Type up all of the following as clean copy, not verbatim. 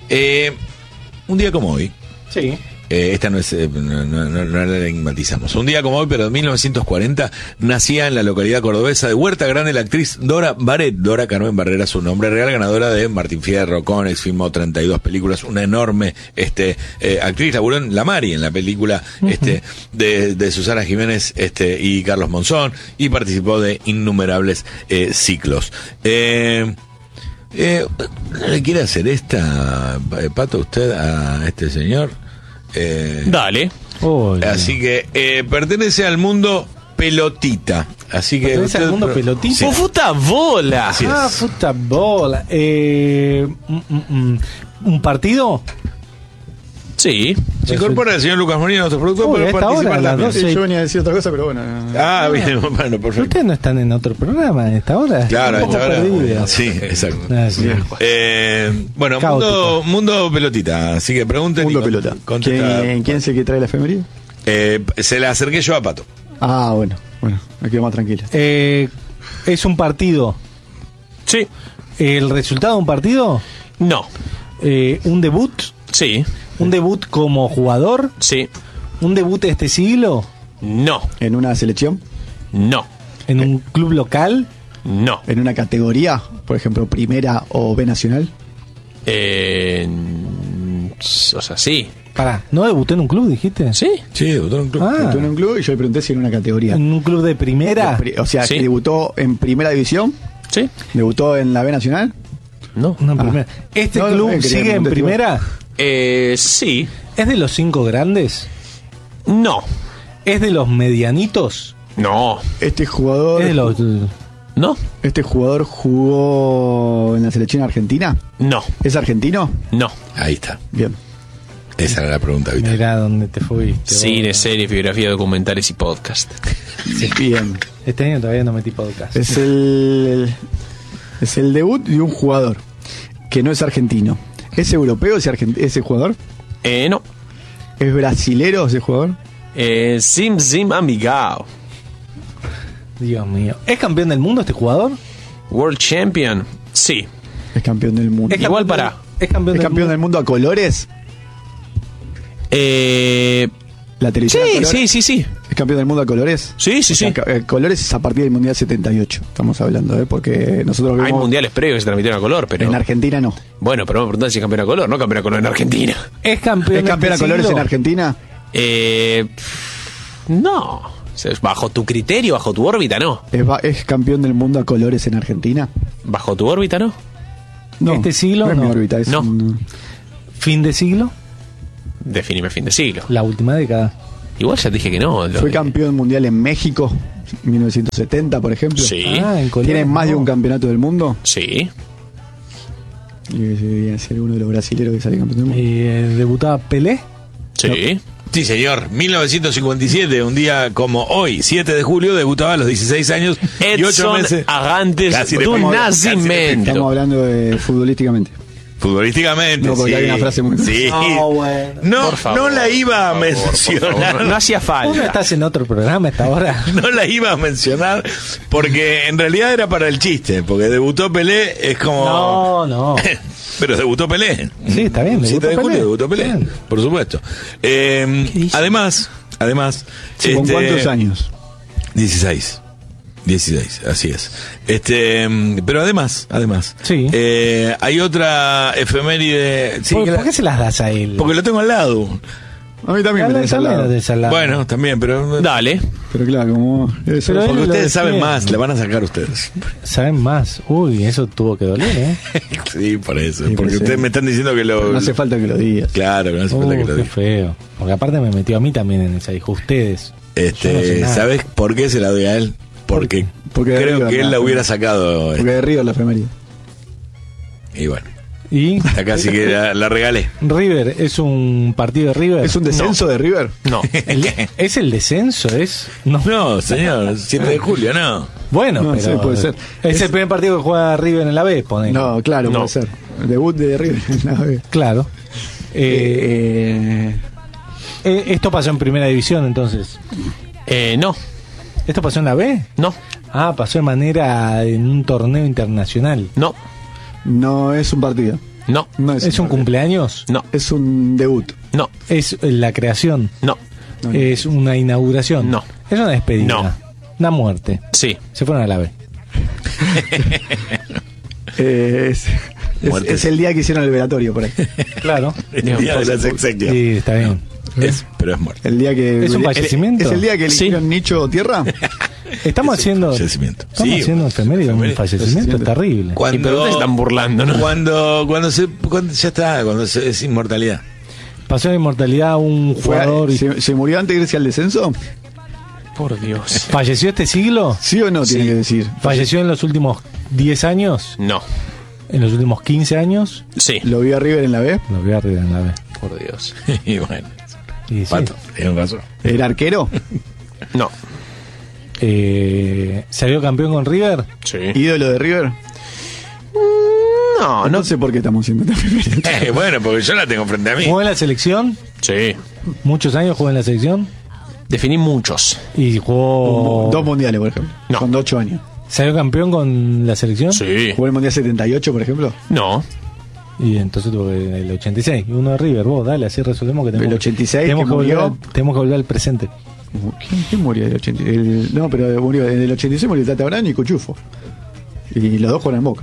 Un día como hoy. Sí. Esta no es, no la enigmatizamos. Un día como hoy, pero en 1940, nacía en la localidad cordobesa de Huerta Grande la actriz Dora Barret. Dora Carmen Barrera, su nombre real, ganadora de Martín Fierro, Conex, filmó 32 películas, una enorme actriz, laburó en La Mari, en la película de Susana Jiménez y Carlos Monzón, y participó de innumerables ciclos. ¿Le quiere hacer esta, Pato, usted a este señor? Dale. Así que pertenece al mundo pelotita. Así que ¿Pertenece al mundo pelotita? Sí. ¡Futabola! Fútbol. ¿Un partido? Sí. Se incorpora el señor Lucas Molina, nuestro productor, Uy, para a esta participar hora, a las también. 12. Yo venía a decir otra cosa, pero bueno. Bien, bueno, perfecto. ¿Ustedes no están en otro programa a esta hora? Claro, a Un poco esta hora. perdido. Sí, exacto. Ah, sí. Bueno, Caótico. mundo pelotita. Así que pregunten. Mundo y pelota. contesta. ¿Quién es el que trae la efeméride? Se la acerqué yo a Pato. Ah, bueno, aquí vamos tranquilos. ¿Es un partido? Sí. ¿El resultado de un partido? No. ¿Un debut? Sí. ¿Un debut como jugador? Sí. ¿Un debut de este siglo? No. ¿En una selección? No. ¿En un club local? No. ¿En una categoría? Por ejemplo, primera o B nacional. O sea, sí. Pará, ¿no debutó en un club, dijiste? ¿Sí? Sí, debutó en un club. Debutó en un club y yo le pregunté si en una categoría. ¿En un club de primera? O sea, Sí. ¿debutó en primera división? ¿Sí? ¿Debutó en la B nacional? No. No, en primera. ¿Este No, club quería sigue en preguntar, primera? Sí. ¿Es de los 5 grandes? No. ¿Es de los medianitos? No. Este jugador. ¿Es de los...? No. ¿Este jugador jugó en la selección argentina? No. ¿Es argentino? No. Ahí está. Bien. Esa era la pregunta vital. Mirá dónde te fuiste. Cine, vos. series, biografía, documentales y podcast. Bien. Este año todavía no metí podcast. Es el debut de un jugador que no es argentino. ¿Es europeo ese jugador? No. ¿Es brasilero ese jugador? Sim Amigao. Dios mío. ¿Es campeón del mundo este jugador? World Champion. Sí. Es campeón del mundo. ¿Es Igual campeón para. del- ¿Es campeón, ¿Es campeón del mundo a colores? ¿La televisión a colores? Sí. ¿Es campeón del mundo a colores? Sí. O sea, colores es a partir del Mundial 78. Estamos hablando, porque nosotros Hay vemos mundiales previos que se transmitieron a color, pero. en Argentina no. Bueno, pero me preguntan si es campeón a color, no campeón a color en Argentina. ¿Es campeón, ¿Es campeón a este colores siglo? en Argentina? No. O sea, bajo tu criterio, bajo tu órbita, no. ¿Es campeón del mundo a colores en Argentina? Bajo tu órbita, no. No. ¿Este siglo? No es mi No. órbita, es No. ¿Fin de siglo? Definime fin de siglo. La última década. Igual ya te dije que no. Fue campeón mundial en México, 1970, por ejemplo. Sí. En colores, ¿Tiene más de no. un campeonato del mundo? Sí. Y debería ser uno de los brasileños que sale campeón del mundo. ¿Debutaba Pelé? Sí. Sí, señor. 1957, un día como hoy, 7 de julio, debutaba a los 16 años y 8 Edson meses. Arantes Casi le do pongo- casi le Nascimento. Estamos hablando de futbolísticamente. Futbolísticamente. No, porque sí. hay una frase muy- Sí. bueno. No, Por favor, no la iba a por favor, mencionar. por favor. No hacía ¿Vos no falta. estás en otro programa a esta hora? No la iba a mencionar porque en realidad era para el chiste, porque debutó Pelé es como... No. Pero debutó Pelé. Sí, está bien, 7 de debutó julio Pelé. debutó Pelé, Bien. por supuesto. dice? Además, ¿Con cuántos años? 16, así es. Pero además, Sí. hay otra efeméride. Sí, ¿Por qué se las das a él? porque lo tengo al lado. A mí también me tenés al lado. Bueno, también, pero Dale. Pero claro, como... Pero porque él lo ustedes saben defiende. más, la van a sacar ustedes. Saben más. Uy, eso tuvo que doler, ¿eh? Sí, por eso. Sí, porque por ustedes eso. me están diciendo que lo. No hace falta que lo digas. Claro, que no hace falta que lo Qué diga. feo. Porque aparte me metió a mí también en esa. Dijo, ustedes. Yo no sé nada. ¿Sabes por qué se la doy a él? Porque Porque de creo River, que él ¿no? la hubiera sacado. Porque de River la efeméride. Y bueno, Y acá sí que la regalé. River, ¿es un partido de River? ¿Es un descenso de River? No. ¿Es el descenso? ¿Es? No. No, señor, 7 de julio, no. Bueno, No pero sé, puede ser. Es el primer partido que juega River en la B, ponele. No, claro, No. puede ser. El debut de River en la B. Claro. Esto pasó en primera división, entonces. No. ¿Esto pasó en la B? No. Ah, pasó de manera en un torneo internacional. No. No es un partido. No. No ¿Es un cumpleaños? No. Es un debut. No. ¿Es la creación? No. ¿Es una inauguración? No. ¿Es una despedida? No. ¿Una muerte? Sí. Se fueron a la B. Es el día que hicieron el velatorio por ahí. Claro. El día de las exequias. Sí, está bien. Pero es muerte. El día que ¿Es un fallecimiento? ¿Es el día que eligieron nicho o tierra? Estamos haciendo. Fallecimiento. Estamos Sí, haciendo efeméride, un fallecimiento terrible. Y pero ustedes están burlando, ¿no? Cuando ya está, es inmortalidad. Pasó de inmortalidad a un jugador. ¿Se murió antes de irse al descenso? Por Dios. ¿Falleció este siglo? ¿Sí o no? Sí. Tiene que decir. ¿Falleció en los últimos 10 años? No. ¿En los últimos 15 años? Sí. ¿Lo vio a River en la B? Lo voy a arriba en la B. Por Dios. Y bueno, Y sí. Pato, es un caso. ¿Era arquero? No. ¿Salió campeón con River? Sí. ¿Ídolo de River? No, No sé por qué estamos haciendo esta primera. Bueno, porque yo la tengo frente a mí. ¿Jugó en la selección? Sí. ¿Muchos años jugó en la selección? Definí muchos. Y jugó... 2 mundiales, por ejemplo. No. Con 8 años. ¿Salió campeón con la selección? Sí. ¿Jugó el mundial 78, por ejemplo? No. Y entonces tuvo el 86. Y uno de River. Vos, dale, así resolvemos que tenemos... El 86 tenemos que que volver, murió. tenemos que volver al presente. ¿Quién murió del 86? No, pero murió en el 86 murió Tata Brani y Cuchufo. Y los dos juegan en Boca.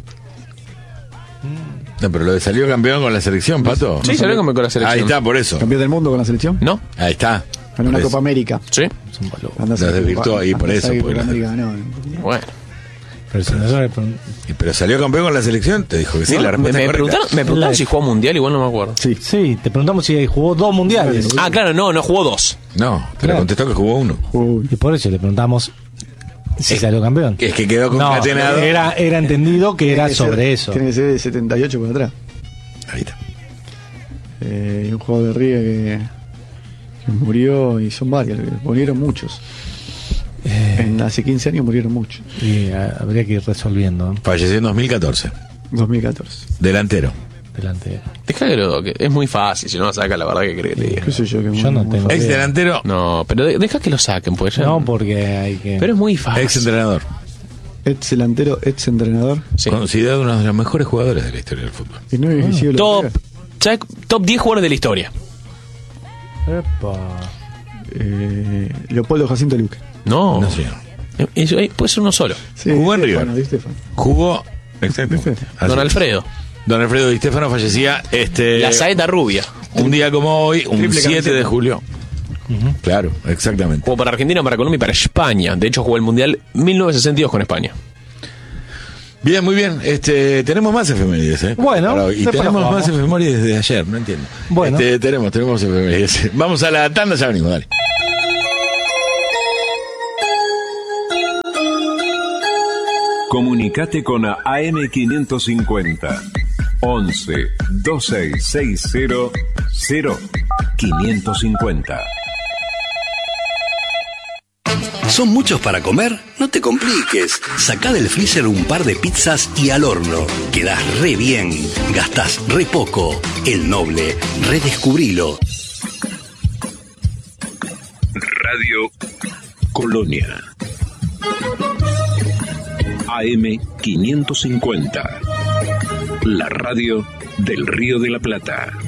No, pero lo de salió campeón con la selección, Pato. Sí, salió con la selección. Ahí está, por eso. Campeón del mundo con la selección. ¿No? Ahí está. Ganó una Por eso. Copa América. Sí. Es un valor. Andá a Lo saber desvirtuó Copa- ahí por andá a eso, saber porque Copa la- América ganó. Bueno. Pero si nosotros le pregun- Pero salió campeón con la selección, te dijo que sí, No, la respuesta me es correcta. preguntaron si jugó mundial, igual no me acuerdo. Sí. Sí, te preguntamos si jugó 2 mundiales. Ah, claro, no jugó 2. No, pero Claro. contestó que jugó uno. Uy. Y por eso le preguntamos si salió campeón. Es que quedó No, concatenado. era entendido que era Tiene que ser- sobre eso. Tiene que ser de 78 para atrás. Ahí está. Un jugador de River que murió, y son varios, murieron muchos. Hace 15 años murieron muchos. Y habría que ir resolviendo, ¿no? Falleció en 2014. 2014. Delantero. Delante. Deja que es muy fácil, si no lo saca, la verdad que creo que te diga. ¿Qué sé yo? Yo no tengo Ex idea. delantero, No, pero deja que lo saquen, pues ya. No, porque hay que... Pero es muy fácil. ex entrenador. Ex delantero, ex entrenador. Sí. Considerado uno de los mejores jugadores de la historia del fútbol. Y no es siglo Top, River. ¿sabes? Top 10 jugadores de la historia. Epa. Leopoldo Jacinto Luque. No. No, señor. Puede ser uno solo. Sí, Jugó en Di River. Stefano, Di Stefano. Jugó. Exacto. Perfecto. Así Don es. Alfredo. Don Alfredo Di Stefano fallecía La saeta rubia. un día como hoy, un Triple 7 camiseta. de julio. Claro, exactamente. Jugó para Argentina, para Colombia y para España. De hecho, jugó el Mundial 1962 con España. Bien, muy bien. Tenemos más efemérides, ¿eh? Bueno, Para hoy. Y después tenemos las más jugamos. efemérides desde ayer, no entiendo. Bueno. Tenemos efemérides. Vamos a la tanda, ya venimos, dale. Comunicate con AM550 11 2660 0550. ¿Son muchos para comer? No te compliques. Sacá del freezer un par de pizzas y al horno. Quedás re bien. Gastás re poco. El Noble. Redescubrilo. Radio Colonia. AM550. La radio del Río de la Plata.